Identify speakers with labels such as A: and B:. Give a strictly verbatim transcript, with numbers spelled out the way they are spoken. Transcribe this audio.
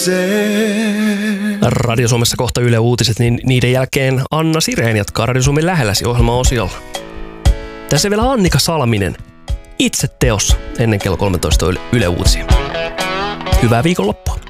A: Radio Suomessa kohta Yle Uutiset, niin niiden jälkeen Anna Sireen jatkaa Radio Suomen lähelläsi ohjelmaosiolla. Tässä vielä Annika Salminen itse teossa ennen kello kolmetoista Yle Uutisia. Hyvää viikonloppua.